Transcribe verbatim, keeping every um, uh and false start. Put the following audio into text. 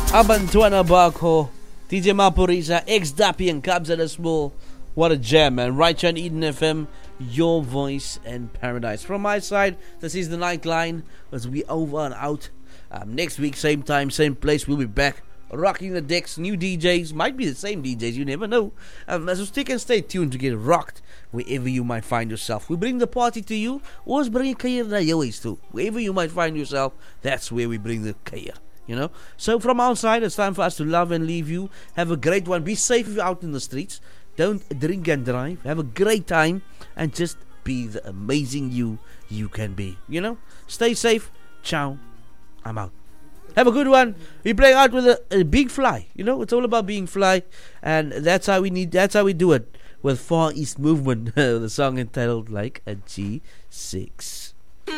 Abantuana Barco, D J Mapurisa, X-Dappy and Cubs at a Small. What a jam, man. Right here on Eden F M, your voice and paradise. From my side, this is the Nightline as we over and out. Um, next week, same time, same place, we'll be back. Rocking the decks, new D Js, might be the same D Js, you never know. Um, so stick and stay tuned to get rocked wherever you might find yourself. We bring the party to you, or bring je kuier na jou huis toe. Wherever you might find yourself, that's where we bring the kuier. You know, so from outside, it's time for us to love and leave you. Have a great one. Be safe if you're out in the streets. Don't drink and drive. Have a great time and just be the amazing you you can be. You know, stay safe. Ciao. I'm out. Have a good one. We're playing out with a, a big fly. You know, it's all about being fly, and that's how we need. That's how we do it with Far East Movement. The song entitled like a G six.